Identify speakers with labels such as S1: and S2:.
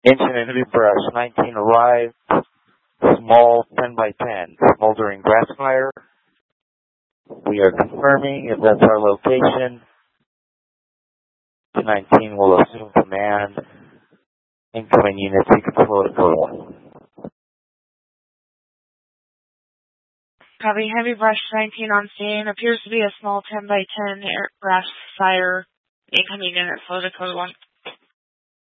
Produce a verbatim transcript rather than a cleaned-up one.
S1: Incident Heavy Brush nineteen arrived, small ten by ten, smoldering grass fire. We are confirming if that's our location. nineteen will assume command. Incoming units, you can flow to code one.
S2: Copy. Heavy Brush nineteen on scene. Appears to be a small ten by ten air grass fire. Incoming units, flow to code one.